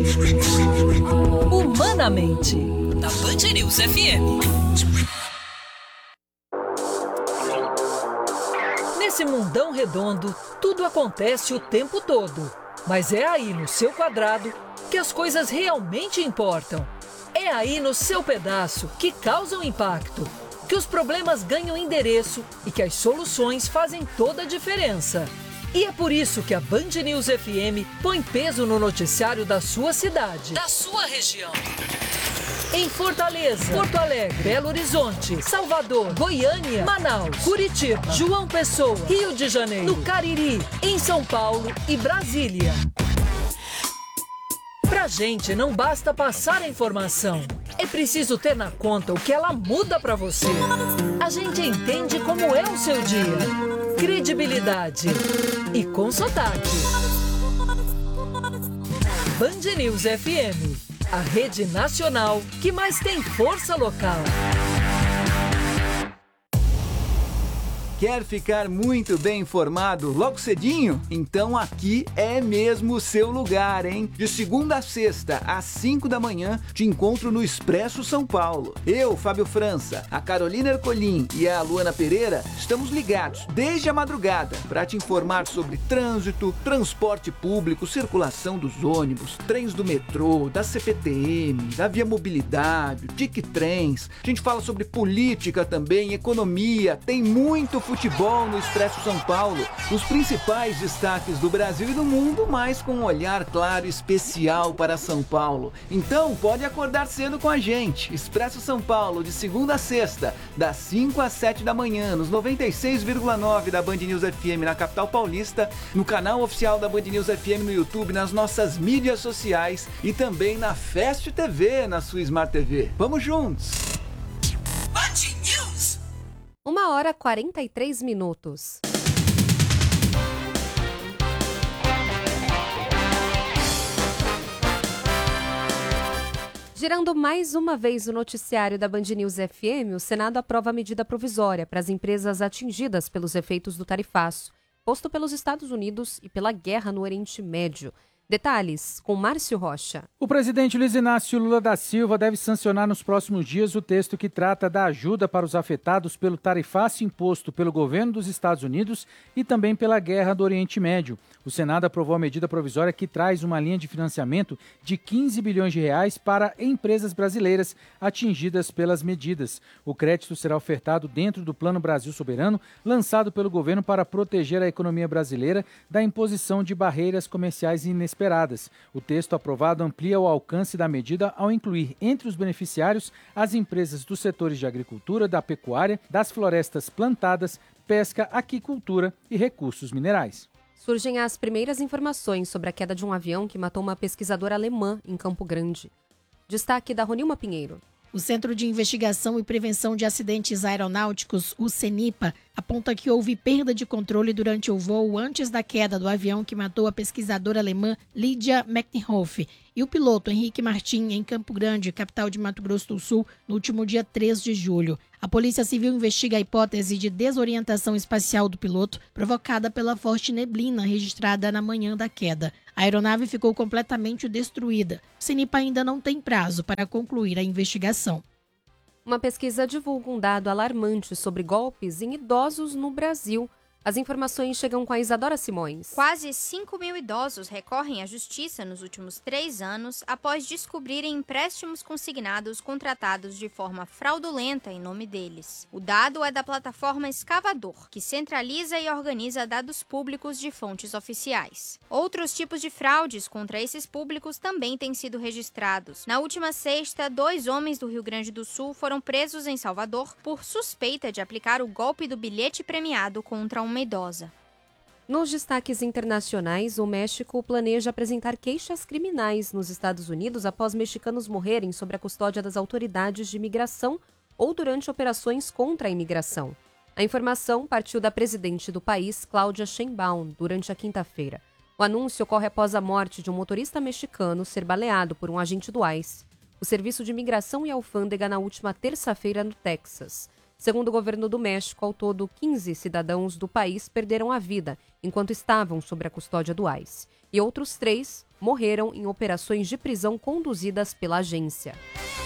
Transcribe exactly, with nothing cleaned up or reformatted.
Humanamente, na Band News F M. Nesse mundão redondo, tudo acontece o tempo todo. Mas é aí no seu quadrado que as coisas realmente importam. É aí no seu pedaço que causam impacto, que os problemas ganham endereço e que as soluções fazem toda a diferença. E é por isso que a Band News F M põe peso no noticiário da sua cidade, da sua região. Em Fortaleza, Porto Alegre, Belo Horizonte, Salvador, Goiânia, Manaus, Curitiba, João Pessoa, Rio de Janeiro, no Cariri, em São Paulo e Brasília. Pra gente não basta passar a informação, é preciso ter na conta o que ela muda pra você. A gente entende como é o seu dia. Credibilidade e com sotaque. Band News F M, a rede nacional que mais tem força local. Quer ficar muito bem informado logo cedinho? Então aqui é mesmo o seu lugar, hein? De segunda a sexta, às cinco da manhã, te encontro no Expresso São Paulo. Eu, Fábio França, a Carolina Ercolim e a Luana Pereira estamos ligados desde a madrugada para te informar sobre trânsito, transporte público, circulação dos ônibus, trens do metrô, da C P T M, da Via Mobilidade, Tic Trens. A gente fala sobre política também, economia, tem muito futebol no Expresso São Paulo, os principais destaques do Brasil e do mundo, mas com um olhar claro e especial para São Paulo. Então pode acordar cedo com a gente. Expresso São Paulo, de segunda a sexta, das cinco às sete da manhã, nos noventa e seis vírgula nove da Band News F M na capital paulista, no canal oficial da Band News F M no YouTube, nas nossas mídias sociais e também na Fast T V, na sua Smart T V. Vamos juntos! Band News! Uma hora e quarenta e três minutos. Girando mais uma vez o noticiário da Band News F M, o Senado aprova a medida provisória para as empresas atingidas pelos efeitos do tarifaço, posto pelos Estados Unidos e pela guerra no Oriente Médio. Detalhes com Márcio Rocha. O presidente Luiz Inácio Lula da Silva deve sancionar nos próximos dias o texto que trata da ajuda para os afetados pelo tarifaço imposto pelo governo dos Estados Unidos e também pela guerra do Oriente Médio. O Senado aprovou a medida provisória que traz uma linha de financiamento de quinze bilhões de reais para empresas brasileiras atingidas pelas medidas. O crédito será ofertado dentro do Plano Brasil Soberano, lançado pelo governo para proteger a economia brasileira da imposição de barreiras comerciais inesperadas. O texto aprovado amplia o alcance da medida ao incluir entre os beneficiários as empresas dos setores de agricultura, da pecuária, das florestas plantadas, pesca, aquicultura e recursos minerais. Surgem as primeiras informações sobre a queda de um avião que matou uma pesquisadora alemã em Campo Grande. Destaque da Ronilma Pinheiro. O Centro de Investigação e Prevenção de Acidentes Aeronáuticos, o CENIPA, aponta que houve perda de controle durante o voo antes da queda do avião que matou a pesquisadora alemã Lydia Mechtenhoff e o piloto Henrique Martim em Campo Grande, capital de Mato Grosso do Sul, no último dia três de julho. A Polícia Civil investiga a hipótese de desorientação espacial do piloto provocada pela forte neblina registrada na manhã da queda. A aeronave ficou completamente destruída. O CENIPA ainda não tem prazo para concluir a investigação. Uma pesquisa divulga um dado alarmante sobre golpes em idosos no Brasil. As informações chegam com a Isadora Simões. Quase cinco mil idosos recorrem à justiça nos últimos três anos após descobrirem empréstimos consignados contratados de forma fraudulenta em nome deles. O dado é da plataforma Escavador, que centraliza e organiza dados públicos de fontes oficiais. Outros tipos de fraudes contra esses públicos também têm sido registrados. Na última sexta, dois homens do Rio Grande do Sul foram presos em Salvador por suspeita de aplicar o golpe do bilhete premiado contra um uma idosa. Nos destaques internacionais, o México planeja apresentar queixas criminais nos Estados Unidos após mexicanos morrerem sob a custódia das autoridades de imigração ou durante operações contra a imigração. A informação partiu da presidente do país, Cláudia Sheinbaum, durante a quinta-feira. O anúncio ocorre após a morte de um motorista mexicano ser baleado por um agente do ICE, o Serviço de Imigração e Alfândega, na última terça-feira no Texas. Segundo o governo do México, ao todo, quinze cidadãos do país perderam a vida enquanto estavam sob a custódia do ICE. e outros três morreram em operações de prisão conduzidas pela agência.